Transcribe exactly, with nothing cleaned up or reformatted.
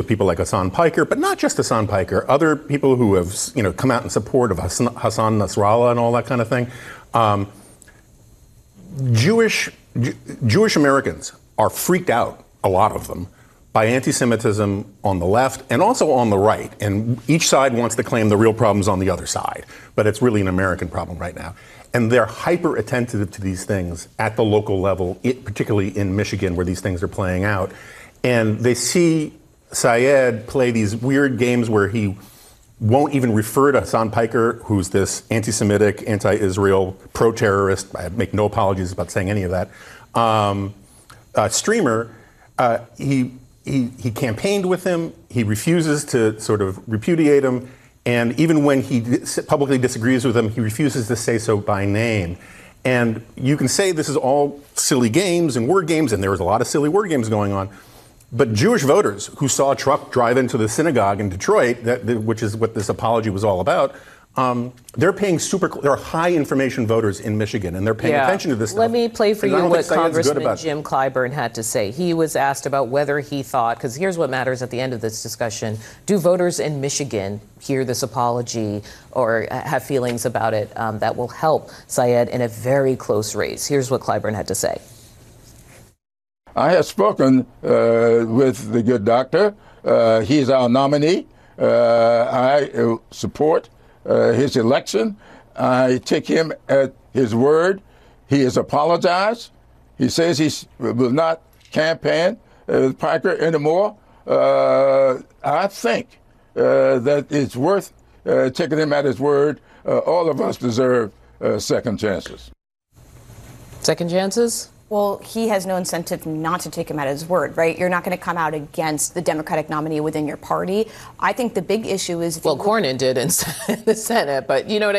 people like Hassan Piker, but not just Hassan Piker, other people who have, you know, come out in support of Hassan, Hassan Nasrallah and all that kind of thing. Um, Jewish J- Jewish Americans are freaked out, a lot of them, by anti-Semitism on the left and also on the right. And each side wants to claim the real problem's on the other side. But it's really an American problem right now. And they're hyper attentive to these things at the local level, it, particularly in Michigan where these things are playing out. And they see Syed play these weird games where he won't even refer to Hassan Piker, who's this anti-Semitic, anti-Israel, pro-terrorist. I make no apologies about saying any of that. Um, uh, streamer, uh, he, he he campaigned with him. He refuses to sort of repudiate him. And even when he dis- publicly disagrees with him, he refuses to say so by name. And you can say this is all silly games and word games, and there was a lot of silly word games going on. But Jewish voters who saw a truck drive into the synagogue in Detroit, that, which is what this apology was all about, um, they're paying super, they're high information voters in Michigan, and they're paying yeah. attention to this stuff. Let me play for and you what Congressman Congressman Jim Clyburn had to say. He was asked about whether he thought, because here's what matters at the end of this discussion, do voters in Michigan hear this apology or have feelings about it um, that will help Syed in a very close race? Here's what Clyburn had to say. I have spoken uh, with the good doctor. Uh, he is our nominee. Uh, I uh, support uh, his election. I take him at his word. He has apologized. He says he will not campaign uh, with Piker anymore. Uh, I think uh, that it's worth uh, taking him at his word. Uh, all of us deserve uh, second chances. Second chances? Well, he has no incentive not to take him at his word, right? You're not going to come out against the Democratic nominee within your party. I think the big issue is... Well, Cornyn did in the Senate, but you know what I